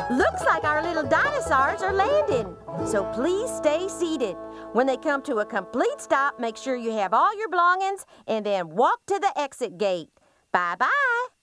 Looks like our little dinosaurs are landing. So please stay seated. When they come to a complete stop, make sure you have all your belongings and then walk to the exit gate. Bye-bye.